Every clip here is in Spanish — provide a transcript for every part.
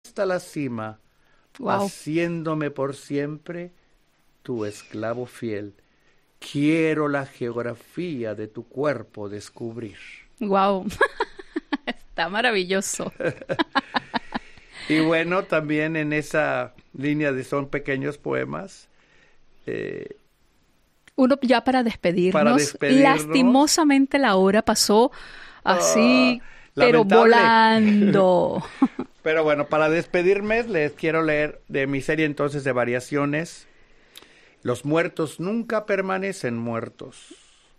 hasta la cima, Wow. haciéndome por siempre tu esclavo fiel. Quiero la geografía de tu cuerpo descubrir. Wow. Está maravilloso. Y bueno, también en esa línea de son pequeños poemas, Uno ya para despedirnos. Lastimosamente la hora pasó así, pero lamentable. volando. Pero bueno, para despedirme les quiero leer de mi serie entonces de variaciones. Los muertos nunca permanecen muertos.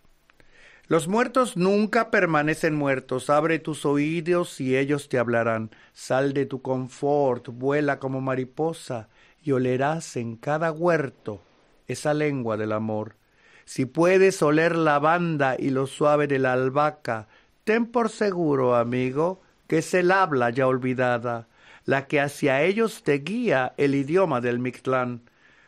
Los muertos nunca permanecen muertos. Abre tus oídos y ellos te hablarán. Sal de tu confort, vuela como mariposa y olerás en cada huerto esa lengua del amor. Si puedes oler lavanda y lo suave de la albahaca, ten por seguro, amigo, que es el habla ya olvidada, la que hacia ellos te guía el idioma del Mictlán.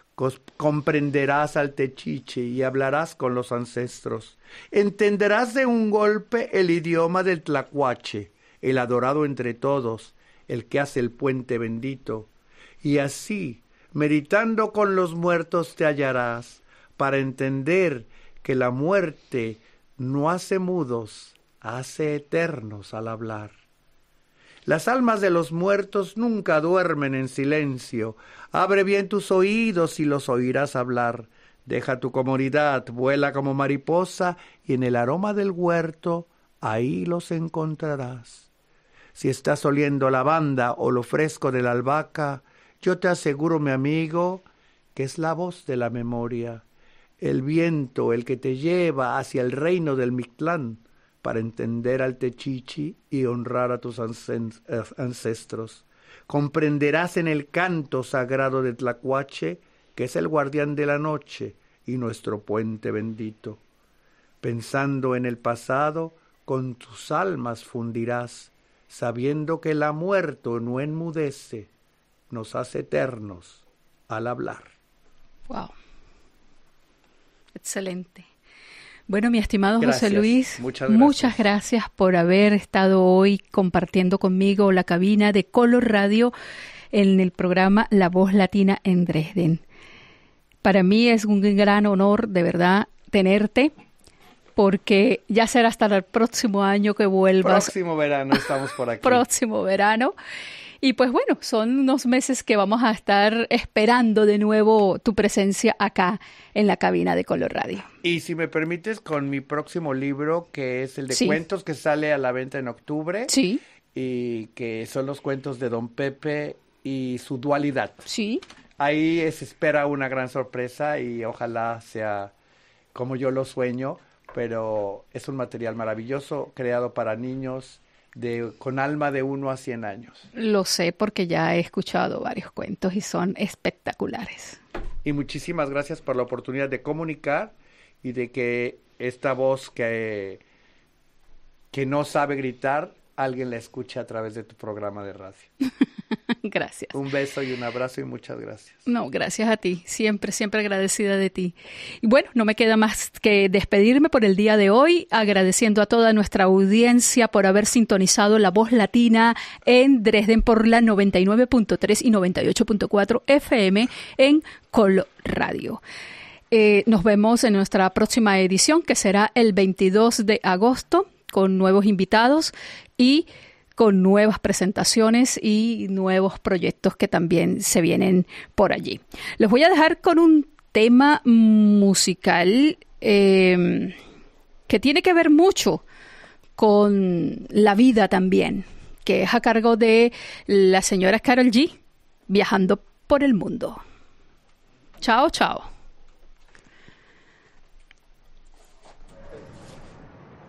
Comprenderás al Techiche y hablarás con los ancestros. Entenderás de un golpe el idioma del Tlacuache, el adorado entre todos, el que hace el puente bendito. Y así, meditando con los muertos te hallarás, para entender que la muerte no hace mudos, hace eternos al hablar. Las almas de los muertos nunca duermen en silencio. Abre bien tus oídos y los oirás hablar. Deja tu comodidad, vuela como mariposa y en el aroma del huerto ahí los encontrarás. Si estás oliendo lavanda o lo fresco de la albahaca, yo te aseguro, mi amigo, que es la voz de la memoria, el viento el que te lleva hacia el reino del Mictlán, para entender al Techichi y honrar a tus ancestros. Comprenderás en el canto sagrado de Tlacuache, que es el guardián de la noche y nuestro puente bendito. Pensando en el pasado, con tus almas fundirás, sabiendo que la muerte no enmudece, nos hace eternos al hablar. Wow. Excelente. Bueno, mi estimado Gracias, José Luis, muchas gracias por haber estado hoy compartiendo conmigo la cabina de Color Radio en el programa La Voz Latina en Dresden. Para mí es un gran honor, de verdad, tenerte, porque ya será hasta el próximo año que vuelvas. Próximo verano estamos por aquí. Próximo verano. Y pues bueno, son unos meses que vamos a estar esperando de nuevo tu presencia acá en la cabina de Color Radio. Y si me permites, con mi próximo libro, que es el de Sí. cuentos, que sale a la venta en octubre. Sí. Y que son los cuentos de Don Pepe y su dualidad. Sí. Ahí se espera una gran sorpresa y ojalá sea como yo lo sueño, pero es un material maravilloso creado para niños con alma de 1 a 100 años. Lo sé porque ya he escuchado varios cuentos y son espectaculares. Y muchísimas gracias por la oportunidad de comunicar y de que esta voz que no sabe gritar, alguien la escuche a través de tu programa de radio. Gracias. Un beso y un abrazo y muchas gracias. No, gracias a ti. Siempre, siempre agradecida de ti. Y bueno, no me queda más que despedirme por el día de hoy, agradeciendo a toda nuestra audiencia por haber sintonizado La Voz Latina en Dresden por la 99.3 y 98.4 FM en Color Radio. Nos vemos en nuestra próxima edición, que será el 22 de agosto, con nuevos invitados y con nuevas presentaciones y nuevos proyectos que también se vienen por allí. Les voy a dejar con un tema musical que tiene que ver mucho con la vida también, que es a cargo de la señora Karol G, Viajando por el Mundo. Chao, chao.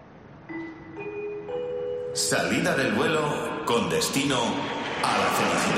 Salida del vuelo con destino a la felicidad.